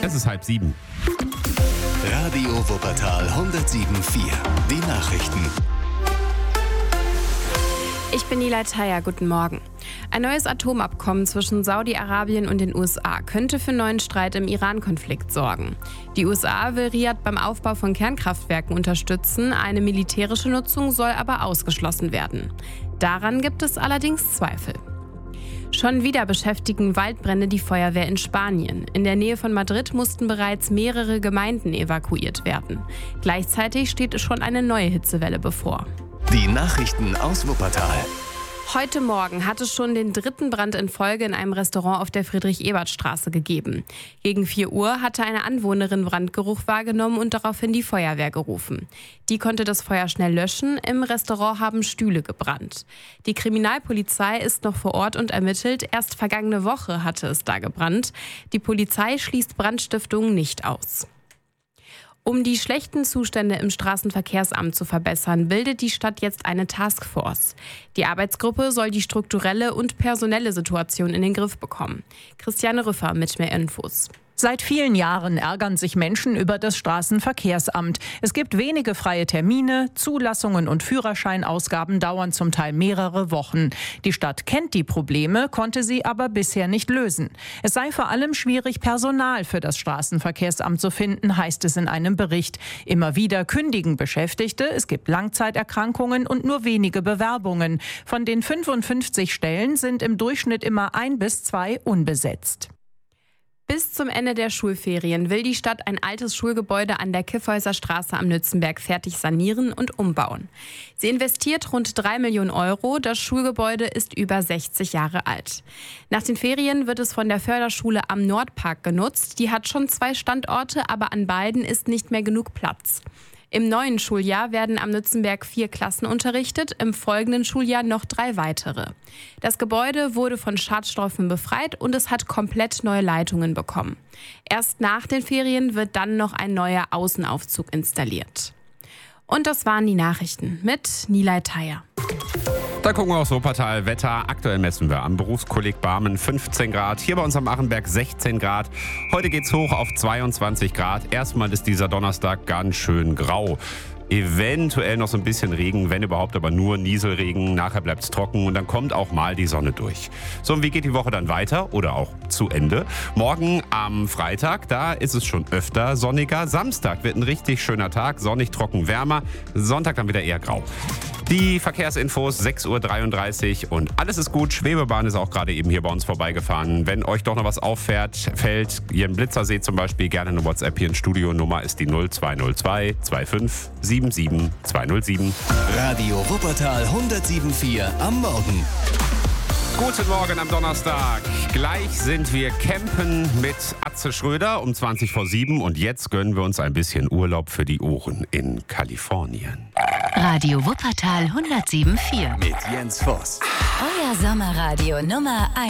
Es ist 6:30. Radio Wuppertal 107.4. Die Nachrichten. Ich bin Nilay Thayer, guten Morgen. Ein neues Atomabkommen zwischen Saudi-Arabien und den USA könnte für neuen Streit im Iran-Konflikt sorgen. Die USA will Riad beim Aufbau von Kernkraftwerken unterstützen, eine militärische Nutzung soll aber ausgeschlossen werden. Daran gibt es allerdings Zweifel. Schon wieder beschäftigen Waldbrände die Feuerwehr in Spanien. In der Nähe von Madrid mussten bereits mehrere Gemeinden evakuiert werden. Gleichzeitig steht schon eine neue Hitzewelle bevor. Die Nachrichten aus Wuppertal. Heute Morgen hat es schon den dritten Brand in Folge in einem Restaurant auf der Friedrich-Ebert-Straße gegeben. Gegen 4 Uhr hatte eine Anwohnerin Brandgeruch wahrgenommen und daraufhin die Feuerwehr gerufen. Die konnte das Feuer schnell löschen. Im Restaurant haben Stühle gebrannt. Die Kriminalpolizei ist noch vor Ort und ermittelt. Erst vergangene Woche hatte es da gebrannt. Die Polizei schließt Brandstiftungen nicht aus. Um die schlechten Zustände im Straßenverkehrsamt zu verbessern, bildet die Stadt jetzt eine Taskforce. Die Arbeitsgruppe soll die strukturelle und personelle Situation in den Griff bekommen. Christiane Rüffer mit mehr Infos. Seit vielen Jahren ärgern sich Menschen über das Straßenverkehrsamt. Es gibt wenige freie Termine, Zulassungen und Führerscheinausgaben dauern zum Teil mehrere Wochen. Die Stadt kennt die Probleme, konnte sie aber bisher nicht lösen. Es sei vor allem schwierig, Personal für das Straßenverkehrsamt zu finden, heißt es in einem Bericht. Immer wieder kündigen Beschäftigte, es gibt Langzeiterkrankungen und nur wenige Bewerbungen. Von den 55 Stellen sind im Durchschnitt immer 1 bis 2 unbesetzt. Bis zum Ende der Schulferien will die Stadt ein altes Schulgebäude an der Kiffhäuser Straße am Nützenberg fertig sanieren und umbauen. Sie investiert rund 3 Millionen Euro. Das Schulgebäude ist über 60 Jahre alt. Nach den Ferien wird es von der Förderschule am Nordpark genutzt. Die hat schon 2 Standorte, aber an beiden ist nicht mehr genug Platz. Im neuen Schuljahr werden am Nützenberg 4 Klassen unterrichtet, im folgenden Schuljahr noch 3 weitere. Das Gebäude wurde von Schadstoffen befreit und es hat komplett neue Leitungen bekommen. Erst nach den Ferien wird dann noch ein neuer Außenaufzug installiert. Und das waren die Nachrichten mit Nilay Thayer. Da gucken wir aufs Wuppertal. Wetter. Aktuell messen wir am Berufskolleg Barmen 15 Grad. Hier bei uns am Achenberg 16 Grad. Heute geht's hoch auf 22 Grad. Erstmal ist dieser Donnerstag ganz schön grau. Eventuell noch so ein bisschen Regen, wenn überhaupt, aber nur Nieselregen. Nachher bleibt's trocken und dann kommt auch mal die Sonne durch. So, und wie geht die Woche dann weiter oder auch zu Ende? Morgen am Freitag, da ist es schon öfter sonniger. Samstag wird ein richtig schöner Tag, sonnig, trocken, wärmer. Sonntag dann wieder eher grau. Die Verkehrsinfos 6:33 Uhr und alles ist gut. Schwebebahn ist auch gerade eben hier bei uns vorbeigefahren. Wenn euch doch noch was fällt, ihr einen Blitzer seht zum Beispiel, gerne eine WhatsApp hier ins Studio. Nummer ist die 0202 25 77 207. Radio Wuppertal 107.4 am Morgen. Guten Morgen am Donnerstag. Gleich sind wir campen mit Atze Schröder um 6:20 und jetzt gönnen wir uns ein bisschen Urlaub für die Ohren in Kalifornien. Radio Wuppertal 107.4. Mit Jens Voss. Euer Sommerradio Nummer 1.